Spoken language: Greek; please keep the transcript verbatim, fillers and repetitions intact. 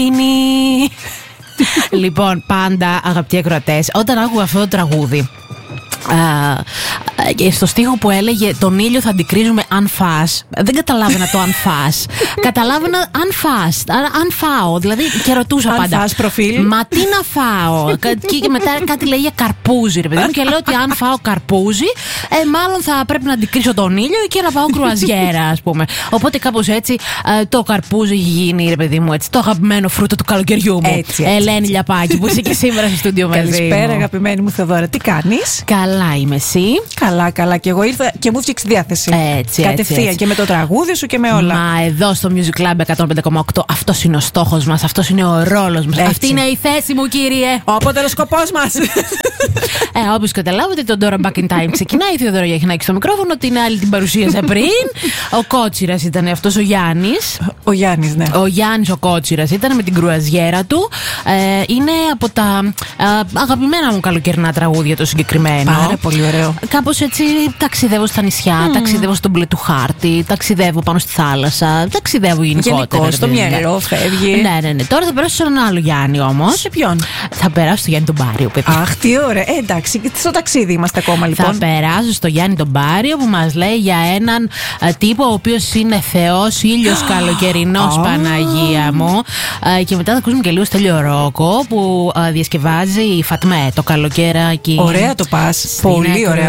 Λοιπόν, πάντα αγαπητοί ακροατές, όταν άκουγα αυτό το τραγούδι, Uh, στο στίχο που έλεγε τον ήλιο θα αντικρίζουμε αν φας, δεν καταλάβαινα το αν φας. Καταλάβαινα αν φας, αν φάω. Δηλαδή και ρωτούσα αν πάντα. Φας προφίλ. Μα τι να φάω. Και μετά κάτι λέει για καρπούζι, ρε παιδί μου. Και λέω ότι αν φάω καρπούζι, ε, μάλλον θα πρέπει να αντικρίσω τον ήλιο και να πάω κρουαζιέρα, ας πούμε. Οπότε κάπως έτσι ε, το καρπούζι έχει γίνει, ρε παιδί μου, έτσι, το αγαπημένο φρούτο του καλοκαιριού μου. Έτσι, έτσι, Ελένη έτσι. Λιαπάκη, που είσαι και σήμερα στο στούντιο μαζί. Καλησπέρα, αγαπημένη μου Θεοδώρα. Τι κάνεις? Καλά είμαι, εσύ? Καλά, καλά. Και εγώ ήρθα και μου έφτιαξε διάθεση. Έτσι, κατευθείαν έτσι, έτσι. Και με το τραγούδι σου και με όλα. Μα εδώ στο Music Club εκατόν πέντε κόμμα οκτώ αυτός είναι ο στόχος μας, αυτός είναι ο ρόλος μας. Έτσι. Αυτή είναι η θέση μου, κύριε. Ο αποτελεσκοπός μας. Ε, όπως καταλάβετε, τον Dora Back in Time ξεκινάει. Η Θεοδώρα Γιαχνάκη στο μικρόφωνο, την άλλη την παρουσίασα πριν. Ο Κότσιρας ήταν αυτός, ο Γιάννης. Ο Γιάννης, ναι. Ο Γιάννης ο Κότσιρας ήταν με την κρουαζιέρα του. Ε, είναι από τα ε, αγαπημένα μου καλοκαιρινά τραγούδια το συγκεκριμένο. Πάρα πολύ ωραίο. Κάπως έτσι ταξιδεύω στα νησιά, mm. ταξιδεύω στον μπλε του χάρτη, ταξιδεύω πάνω στη θάλασσα, ταξιδεύω γενικότερα. Γενικώς, στο μυαλό φεύγει. Ναι, ναι, ναι. Τώρα θα περάσω σε έναν άλλο Γιάννη όμως. Σε ποιον? Θα περάσω στο Γιάννη τον Πάριο, παιδί. Αχ, τι ωραία. Ε, εντάξει, στο ταξίδι είμαστε ακόμα λοιπόν. Θα περάσω στο Γιάννη τον Πάριο που μας λέει για έναν α, τύπο ο οποίος είναι θεός, ήλιος καλοκαιρινός, Oh. Παναγία μου. Α, και μετά θα ακούσουμε και λίγο Στέλιο Ρόκο που α, διασκευάζει η Φατμέ το καλοκαίρι εκεί. Ωραία το πας. Πολύ ωραία.